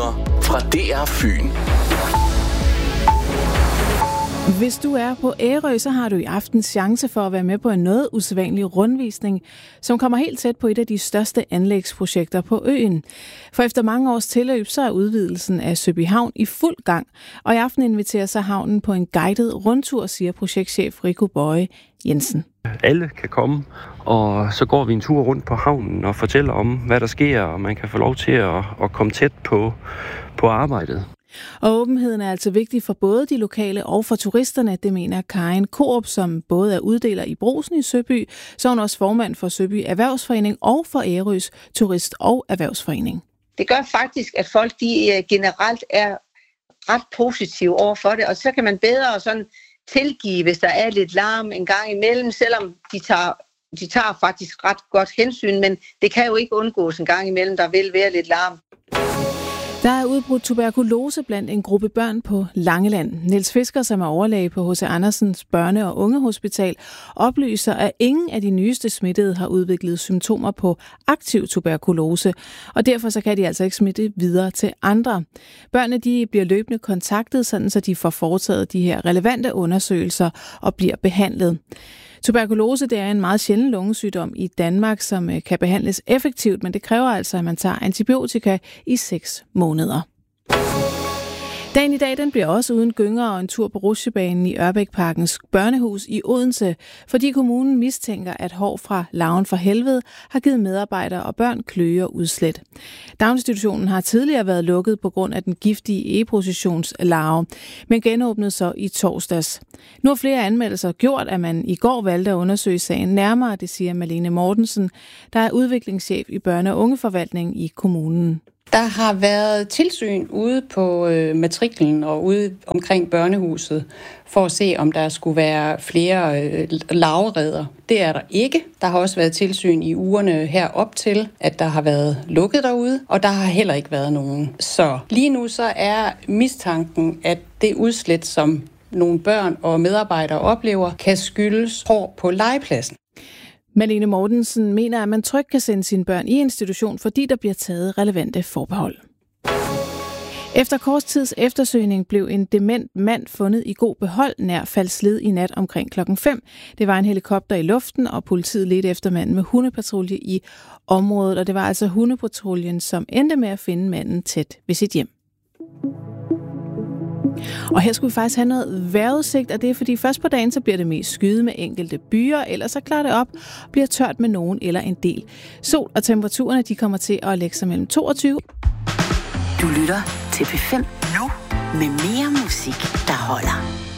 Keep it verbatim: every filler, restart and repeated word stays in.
Nyheder fra D R Fyn. Hvis du er på Ærø, så har du i aften chance for at være med på en noget usædvanlig rundvisning, som kommer helt tæt på et af de største anlægsprojekter på øen. For efter mange års tilløb, så er udvidelsen af Søby Havn i fuld gang, og i aften inviterer sig havnen på en guided rundtur, siger projektchef Rico Bøje Jensen. Alle kan komme, og så går vi en tur rundt på havnen og fortæller om, hvad der sker, og man kan få lov til at, at komme tæt på, på arbejdet. Og åbenheden er altså vigtig for både de lokale og for turisterne, det mener Karin Korup, som både er uddeler i Brugsen i Søby, så er hun også formand for Søby Erhvervsforening og for Ærøs Turist- og Erhvervsforening. Det gør faktisk, at folk de generelt er ret positive over for det, og så kan man bedre sådan tilgive, hvis der er lidt larm en gang imellem, selvom de tager, de tager faktisk ret godt hensyn, men det kan jo ikke undgås en gang imellem, der vil være lidt larm. Der er udbrudt tuberkulose blandt en gruppe børn på Langeland. Niels Fisker, som er overlæge på H C Andersens Børne- og Ungehospital, oplyser, at ingen af de nyeste smittede har udviklet symptomer på aktiv tuberkulose, og derfor så kan de altså ikke smitte videre til andre. Børnene de bliver løbende kontaktet, sådan så de får foretaget de her relevante undersøgelser og bliver behandlet. Tuberkulose det er en meget sjælden lungesygdom i Danmark, som kan behandles effektivt, men det kræver altså, at man tager antibiotika i seks måneder. Dagen i dag den bliver også uden gynger og en tur på Rutsjebanen i Ørbækparkens børnehus i Odense, fordi kommunen mistænker, at hår fra larven for helvede har givet medarbejdere og børn kløe og udslæt. Daginstitutionen har tidligere været lukket på grund af den giftige e-positionslarve, men genåbnede så i torsdags. Nu har flere anmeldelser gjort, at man i går valgte at undersøge sagen nærmere, det siger Malene Mortensen, der er udviklingschef i børne- og ungeforvaltningen i kommunen. Der har været tilsyn ude på øh, matriklen og ude omkring børnehuset for at se, om der skulle være flere øh, larvereder. Det er der ikke. Der har også været tilsyn i ugerne herop til, at der har været lukket derude, og der har heller ikke været nogen. Så lige nu så er mistanken, at det udslæt, som nogle børn og medarbejdere oplever, kan skyldes hår på legepladsen. Malene Mortensen mener, at man trygt kan sende sine børn i institution, fordi der bliver taget relevante forbehold. Efter kort tids eftersøgning blev en dement mand fundet i god behold nær Falsled i nat omkring klokken fem. Det var en helikopter i luften, og politiet ledte efter manden med hundepatrulje i området, og det var altså hundepatruljen, som endte med at finde manden tæt ved sit hjem. Og her skulle vi faktisk have noget vejrudsigt, og det er fordi først på dagen så bliver det mest skyet med enkelte byer, ellers så klarer det op og bliver tørt med nogen eller en del. Sol og temperaturerne de kommer til at lægge sig mellem toogtyve. Du lytter til P fem nu med mere musik, der holder.